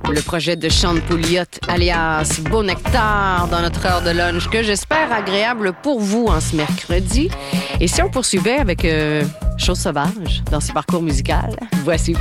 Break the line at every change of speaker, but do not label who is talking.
le projet de Sean Pouliot, alias Beau Nectar, dans notre heure de lunch, que j'espère agréable pour vous en ce mercredi. Et si on poursuivait avec Chose sauvage dans ce parcours musical, voici.